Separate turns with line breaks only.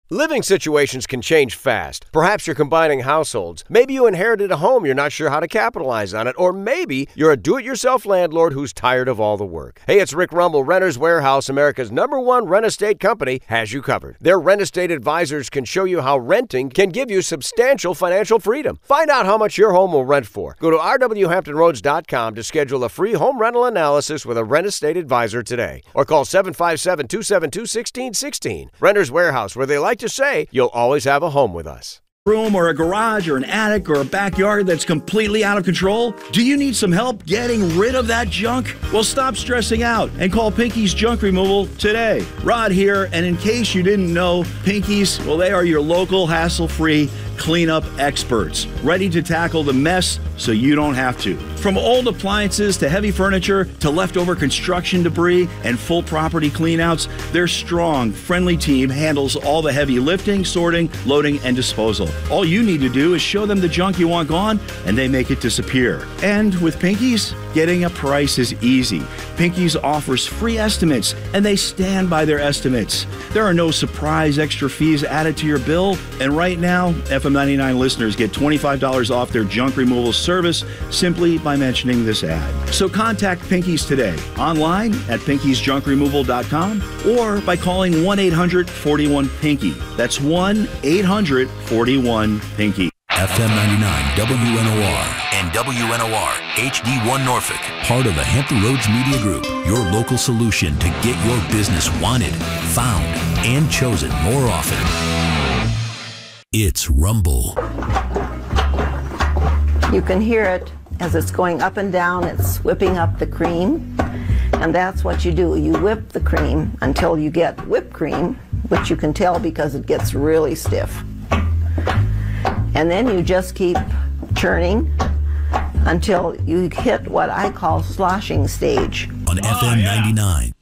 Living situations can change fast. Perhaps you're combining households. Maybe you inherited a home you're not sure how to capitalize on it. Or maybe you're a do-it-yourself landlord who's tired of all the work. Hey, it's Rick Rumble. Renters Warehouse, America's #1 rent estate company, has you covered. Their rent estate advisors can show you how renting can give you substantial financial freedom. Find out how much your home will rent for. Go to rwhamptonroads.com to schedule a free home rental analysis with a rent estate advisor today. Or call 757-272-1616. Renters Warehouse, where they like to say, you'll always have a home with us.
Room or a garage or an attic or a backyard that's completely out of control? Do you need some help getting rid of that junk? Well, stop stressing out and call Pinky's Junk Removal today. Rod here, and in case you didn't know, Pinky's, well, they are your local hassle-free cleanup experts, ready to tackle the mess so you don't have to. From old appliances to heavy furniture to leftover construction debris and full property cleanouts, their strong, friendly team handles all the heavy lifting, sorting, loading, and disposal. All you need to do is show them the junk you want gone, and they make it disappear. And with Pinky's, getting a price is easy. Pinky's offers free estimates, and they stand by their estimates. There are no surprise extra fees added to your bill, and right now, FM 99 listeners get $25 off their junk removal service simply by mentioning this ad. So contact Pinky's today, online at pinkysjunkremoval.com or by calling 1-800-41-PINKY. That's 1-800-41-PINKY.
FM 99 WNOR and WNOR HD1 Norfolk, part of the Hampton Roads Media Group, your local solution to get your business wanted, found, and chosen more often. It's Rumble.
You can hear it as it's going up and down. It's whipping up the cream, and that's what you do. You whip the cream until you get whipped cream, which you can tell because it gets really stiff. And then you just keep churning until you hit what I call sloshing stage.
On FM 99